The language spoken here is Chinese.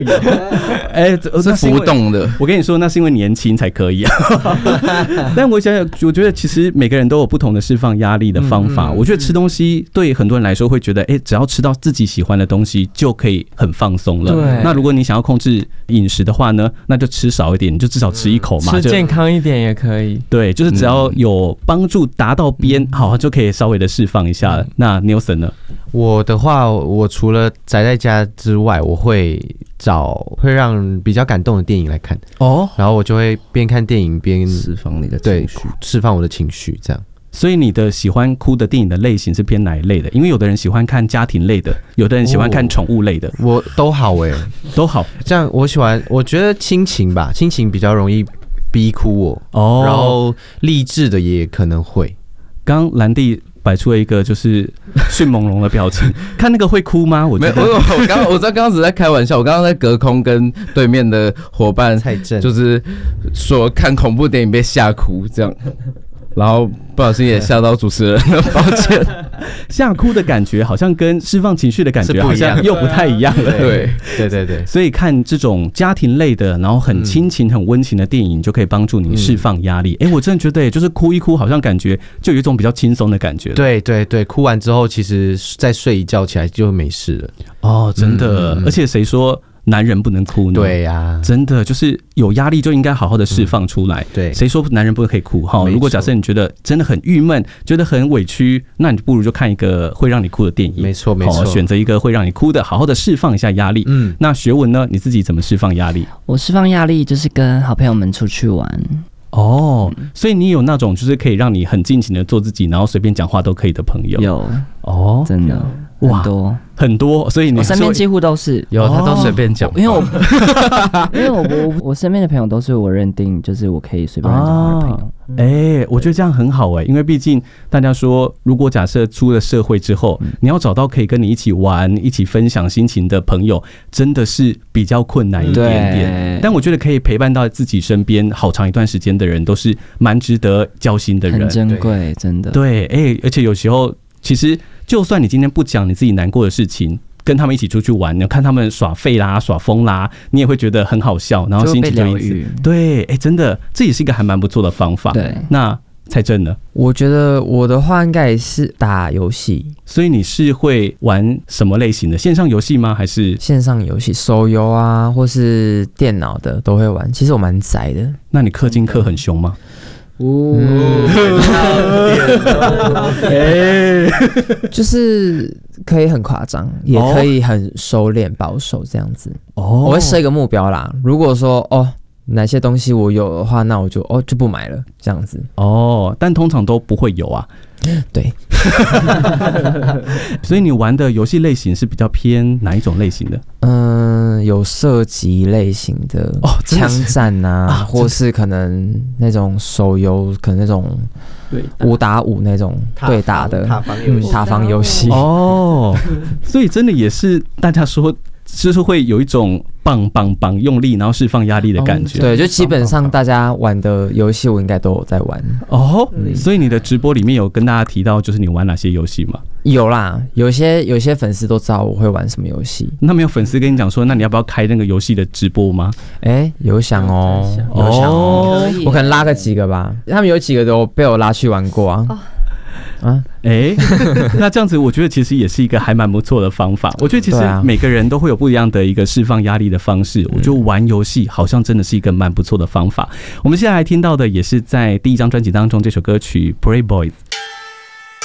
是浮动的。 我跟你说，那是因为年轻才可以啊。但我想想，我觉得其实每个人都有不同的释放压力的方法。我觉得吃东西对很多人来说会觉得，只要吃到自己喜欢的东西就可以很放松了。 对。 那如果你想要控制饮食的话呢，那就吃少一点，你就至少吃一口嘛， 吃健康一点也可以。 对，就是只要有帮助达到边，好就可以稍微的释放一下了。那 Nelson 呢？ 我的话，我除了宅在家之外，我会让比较感动的电影来看然后我就会边看电影边释放你的情绪， 释放我的情绪，这样。 所以你的喜欢哭的电影的类型是偏哪一类的？因为有的人喜欢看家庭类的，有的人喜欢看宠物类的。 我都好都好。这样我觉得亲情吧，亲情比较容易逼哭我然后励志的也可能会。 刚兰弟摆出了一个就是迅猛龙的表情，看那个会哭吗？我觉得我刚刚只在开玩笑，我刚刚在隔空跟对面的伙伴蔡正就是说看恐怖电影被吓哭这样。然后不小心也吓到主持人了，抱歉。 吓哭的感觉好像跟释放情绪的感觉好像又不太一样了。 对。 所以看这种家庭类的，然后很亲情、很温情的电影，就可以帮助你释放压力。我真的觉得，就是哭一哭，好像感觉就有一种比较轻松的感觉。 对，哭完之后，其实再睡一觉起来就没事了。 真的。而且谁说男人不能哭呢？ 对呀， 真的就是有压力就应该好好的释放出来。 对， 谁说男人不可以哭？如果假设你觉得真的很郁闷，觉得很委屈，那你不如就看一个会让你哭的电影。 没错， 选择一个会让你哭的，好好的释放一下压力。那学文呢？你自己怎么释放压力？ 我释放压力就是跟好朋友们出去玩。 所以你有那种就是可以让你很尽情的做自己，然后随便讲话都可以的朋友？ 有真的很多， 所以你我身边几乎都是有，他都随便讲， 因为我身边的朋友都是我认定就是我可以随便讲话的朋友。 我觉得这样很好因为毕竟大家说，如果假设出了社会之后，你要找到可以跟你一起玩、一起分享心情的朋友，真的是比较困难一点点。但我觉得可以陪伴到自己身边好长一段时间的人，都是蛮值得交心的人， 很珍贵，真的。 对，而且有时候其实就算你今天不讲你自己难过的事情，跟他们一起出去玩，你看他们耍废啦、耍疯啦，你也会觉得很好笑，然后心情就一直对，真的，这也是一个还蛮不错的方法。 对， 那蔡正呢？ 我觉得我的话应该也是打游戏。 所以你是会玩什么类型的？线上游戏吗？还是线上游戏、手游啊，或是电脑的都会玩。其实我蛮宅的。 那你氪金氪很凶吗？ 就是可以很夸张，也可以很收敛保守这样子。我会设一个目标啦。如果说哪些东西我有的话，那我就不买了这样子。 但通常都不会有啊。 对。 所以你玩的游戏类型是比较偏哪一种类型的？ 有射击类型的枪战啊，或是可能那种手游，可能那种5打5那种对打的塔防游戏。 所以真的也是大家说，就是会有一种棒用力，然后释放压力的感觉。 对，就基本上大家玩的游戏我应该都有在玩。 所以你的直播里面有跟大家提到就是你玩哪些游戏吗？ 有啦，有些粉丝都知道我会玩什么游戏。 那没有粉丝跟你讲说，那你要不要开那个游戏的直播吗？ 有想我可能拉个几个吧。他们有几个都被我拉去玩过啊。 那这样子我觉得其实也是一个还蛮不错的方法。我觉得其实每个人都会有不一样的一个释放压力的方式，我觉得玩游戏好像真的是一个蛮不错的方法。我们现在来听到的也是在第一张专辑当中这首歌曲 Brave Boys